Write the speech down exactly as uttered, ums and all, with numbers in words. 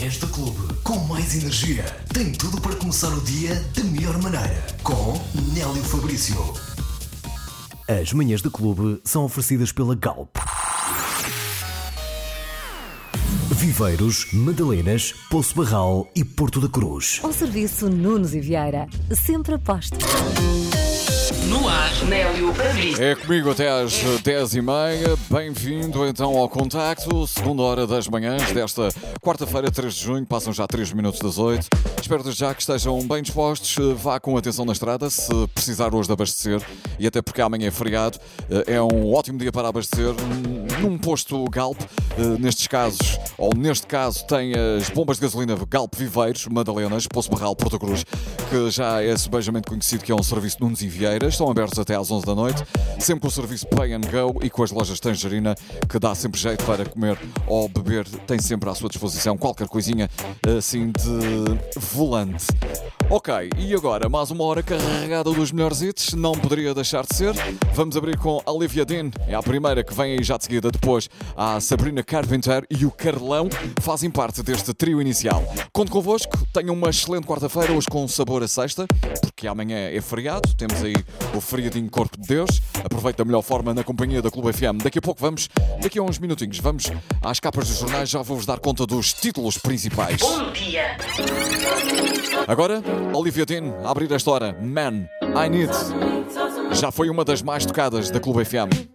manhãs do clube, com mais energia. Tem tudo para começar o dia da melhor maneira. Com Nélio Fabrício. As manhãs do clube são oferecidas pela Galp. Viveiros, Madalenas, Poço Barral e Porto da Cruz. Ao serviço Nunes e Vieira. Sempre aposto. No ar, Nélio Fabrício. É comigo até às dez e meia. Bem-vindo então ao Contacto, segunda hora das manhãs desta quarta-feira, três de junho. Passam já três minutos das oito. Espero desde já que estejam bem dispostos. Vá com atenção na estrada, se precisar hoje de abastecer. E até porque amanhã é feriado, é um ótimo dia para abastecer num posto Galp. Nestes casos, ou neste caso, tem as bombas de gasolina Galp Viveiros, Madalenas, Poço Barral, Porto Cruz, que já é subejamente conhecido que é um serviço de Nunes e Vieira. Estão abertos até às onze da noite, sempre com o serviço Pay and Go e com as lojas Tangerina, que dá sempre jeito para comer ou beber. Tem sempre à sua disposição qualquer coisinha assim de volante. Ok, e agora mais uma hora carregada dos melhores hits, não poderia deixar de ser. Vamos abrir com a Olivia Dean, é a primeira que vem aí já de seguida. Depois a Sabrina Carpenter e o Carlão fazem parte deste trio inicial. Conto convosco, tenham uma excelente quarta-feira, hoje com sabor a sexta, porque amanhã é feriado, temos aí o feriadinho Corpo de Deus. Aproveita da melhor forma na companhia da Clube F M. Daqui a pouco vamos, daqui a uns minutinhos, vamos às capas dos jornais, já vou-vos dar conta dos títulos principais. Bom dia. Agora, Olivia Dean, a abrir esta hora, Man, I Need. Já foi uma das mais tocadas da Clube F M.